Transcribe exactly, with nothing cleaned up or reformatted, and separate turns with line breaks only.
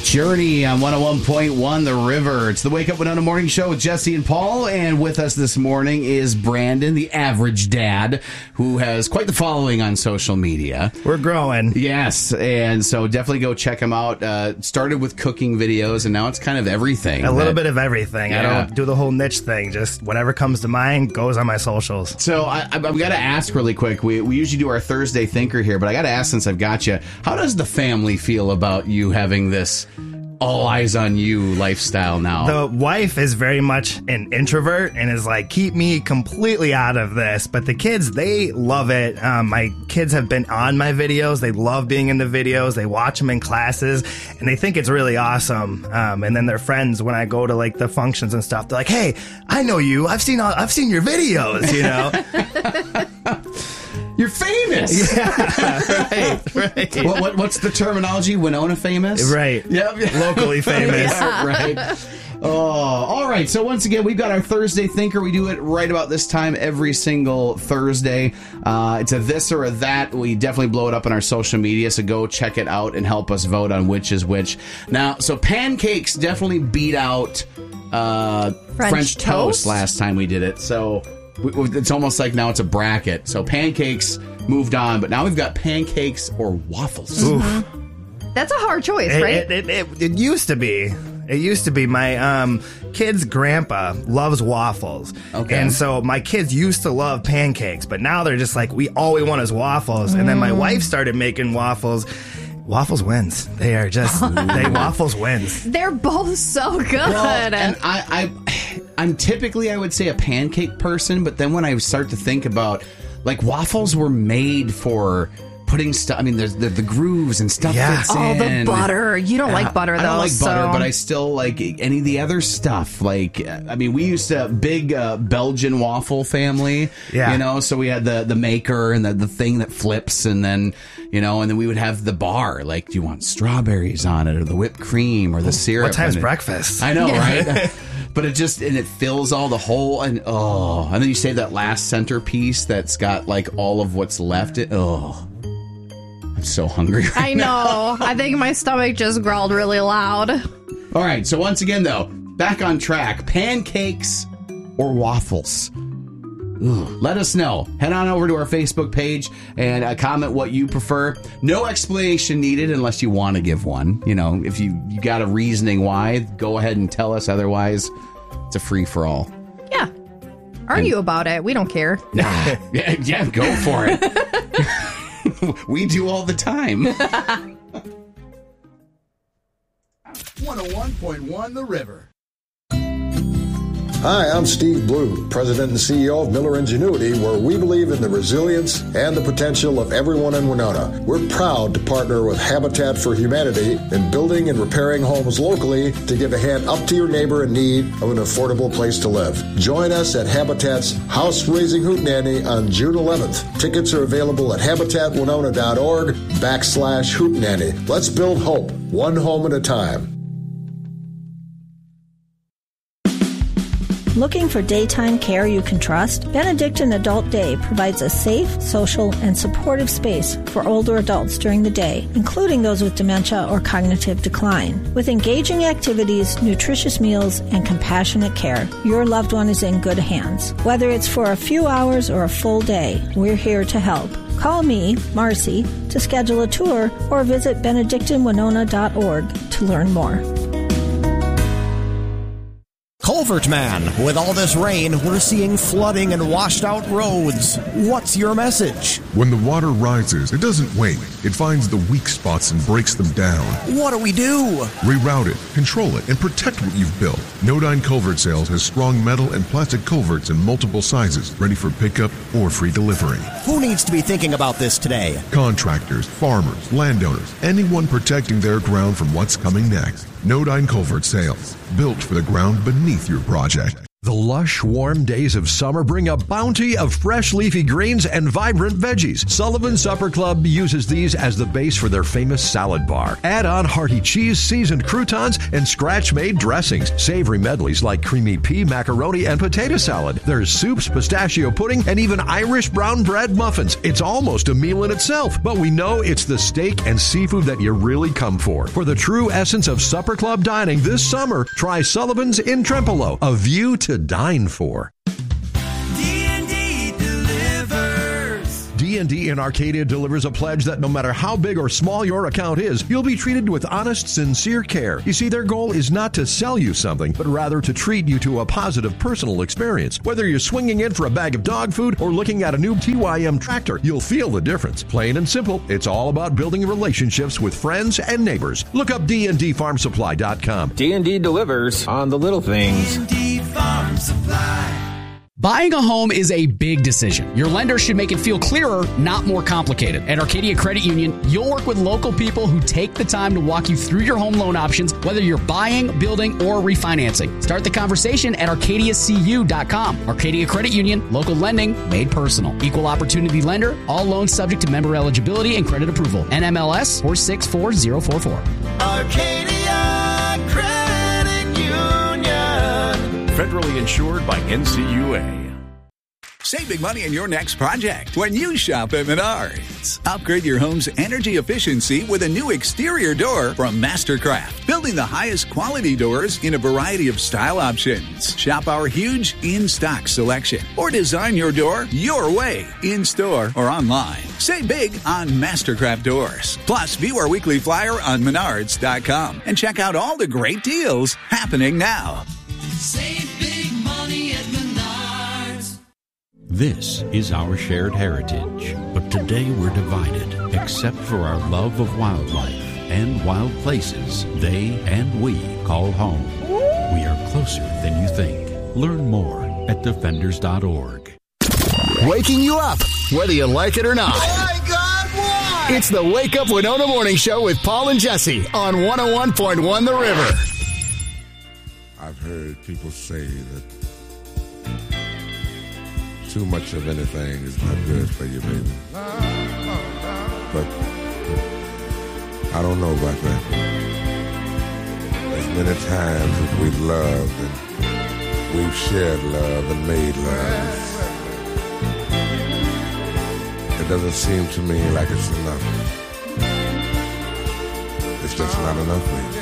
Journey on one oh one point one The River. It's the Wake Up Winona Morning Show with Jesse and Paul. And with us this morning is Brandon, the average dad, who has quite the following on social media.
We're growing.
Yes. And so definitely go check him out. Uh, started with cooking videos, and now it's kind of everything.
A little bit of everything.
Yeah.
I don't do the whole niche thing. Just whatever comes to mind goes on my socials.
So I, I've got to ask really quick. We, we usually do our Thursday Thinker here, but I got to ask since I've got you, how does the family feel about you having this all eyes on you lifestyle now?
The wife is very much an introvert and is like, keep me completely out of this. But the kids, they love it. Um, my kids have been on my videos. They love being in the videos. They watch them in classes and they think it's really awesome. Um, and then their friends, when I go to like the functions and stuff, they're like, hey, I know you. I've seen all, I've seen your videos, you know?
You're famous.
Yeah, right, right.
What, what, what's the terminology? Winona famous?
Right.
Yep.
Locally famous.
Yeah, right. Oh, all right. So once again, we've got our Thursday Thinker. We do it right about this time every single Thursday. Uh, it's a this or a that. We definitely blow it up on our social media, so go check it out and help us vote on which is which. Now, so pancakes definitely beat out uh,
French,
French toast?
toast
last time we did it. So it's almost like now it's a bracket. So pancakes moved on, but now we've got pancakes or waffles.
Oof.
That's a hard choice,
It,
right?
it, it, it, it used to be. It used to be. My um, kid's grandpa loves waffles.
Okay.
And so my kids used to love pancakes, but now they're just like, we all we want is waffles. And then my wife started making waffles. Waffles wins. They are just, they waffles wins.
They're both so good.
Well, and I, I, I'm typically, I would say, a pancake person, but then when I start to think about, like, waffles were made for putting stuff. I mean, there's the, the grooves and stuff
Yeah.
fits
Oh,
in.
the butter. You don't like butter,
I
though.
don't like butter,
so-
but I still like any of the other stuff. Like, I mean, we used to big uh, Belgian waffle family.
Yeah.
You know, so we had the the maker and the the thing that flips, and then you know, and then we would have the bar. Like, do you want strawberries on it, or the whipped cream, or the syrup?
What time's
And it-
breakfast?
I know, right? But it just, and it fills all the whole, and oh, and then you save that last centerpiece that's got like all of what's left. It, oh, I'm so hungry right
I know. I think my stomach just growled really loud.
All right, so once again, though, back on track. Pancakes or waffles? Ugh. Let us know. Head on over to our Facebook page and uh, comment what you prefer. No explanation needed unless you want to give one. You know, if you, you got a reasoning why, go ahead and tell us. Otherwise, it's a free-for-all.
Yeah. Argue about it. We don't care.
Nah, yeah, yeah, go for it. We do all the time.
one oh one point one The River.
Hi, I'm Steve Blue, President and C E O of Miller Ingenuity, where we believe in the resilience and the potential of everyone in Winona. We're proud to partner with Habitat for Humanity in building and repairing homes locally to give a hand up to your neighbor in need of an affordable place to live. Join us at Habitat's House Raising Hootenanny on June eleventh. Tickets are available at habitatwinona.org backslash hootenanny. Let's build hope, one home at a time.
Looking for daytime care you can trust? Benedictine Adult Day provides a safe, social, and supportive space for older adults during the day, including those with dementia or cognitive decline. With engaging activities, nutritious meals, and compassionate care, your loved one is in good hands. Whether it's for a few hours or a full day, we're here to help. Call me, Marcy, to schedule a tour or visit benedictine winona dot org to learn more.
Culvert Man, with all this rain, we're seeing flooding and washed out roads. What's your message?
When the water rises, it doesn't wait. It finds the weak spots and breaks them down.
What do we do?
Reroute it, control it, and protect what you've built. Nodine Culvert Sales has strong metal and plastic culverts in multiple sizes, ready for pickup or free delivery.
Who needs to be thinking about this today?
Contractors, farmers, landowners, anyone protecting their ground from what's coming next. Nodine Culvert Sales, built for the ground beneath your project.
The lush, warm days of summer bring a bounty of fresh leafy greens and vibrant veggies. Sullivan Supper Club uses these as the base for their famous salad bar. Add on hearty cheese, seasoned croutons, and scratch-made dressings. Savory medleys like creamy pea, macaroni, and potato salad. There's soups, pistachio pudding, and even Irish brown bread muffins. It's almost a meal in itself, but we know it's the steak and seafood that you really come for. For the true essence of Supper Club dining this summer, try Sullivan's in Trempealeau, a view to dine for.
D and D delivers.
D and D in Arcadia delivers a pledge that no matter how big or small your account is, you'll be treated with honest, sincere care. You see, their goal is not to sell you something, but rather to treat you to a positive personal experience. Whether you're swinging in for a bag of dog food or looking at a new T Y M tractor, you'll feel the difference. Plain and simple, it's all about building relationships with friends and neighbors. Look up D and D farm supply dot com.
D and D delivers on the little things.
D and D Farm Supply.
Buying a home is a big decision. Your lender should make it feel clearer, not more complicated. At Arcadia Credit Union, you'll work with local people who take the time to walk you through your home loan options, whether you're buying, building, or refinancing. Start the conversation at arcadia c u dot com. Arcadia Credit Union, local lending made personal. Equal opportunity lender, all loans subject to member eligibility and credit approval. N M L S four six four zero four four.
Arcadia Credit Union.
Federally insured by N C U A.
Save big money in your next project when you shop at Menards. Upgrade your home's energy efficiency with a new exterior door from Mastercraft, building the highest quality doors in a variety of style options. Shop our huge in-stock selection or design your door your way, in-store or online. Save big on Mastercraft doors. Plus, view our weekly flyer on menards dot com and check out all the great deals happening now.
Save big money at Menards.
This is our shared heritage, but today we're divided, except for our love of wildlife and wild places they and we call home. We are closer than you think. Learn more at defenders dot org.
Waking you up, whether you like it or not.
Oh my God, why?
It's the Wake Up Winona Morning Show with Paul and Jesse on one oh one point one The River.
I've heard people say that too much of anything is not good for you, baby. But I don't know about that. As many times as we've loved and we've shared love and made love, it doesn't seem to me like it's enough. It's just not enough, baby.